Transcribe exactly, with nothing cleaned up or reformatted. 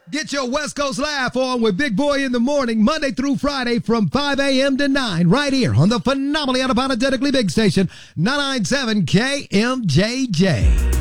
Get your West Coast laugh on with Big Boy in the morning, Monday through Friday from five a.m. to nine, right here on the phenomenally unapologetically big station, nine ninety-seven K M J J.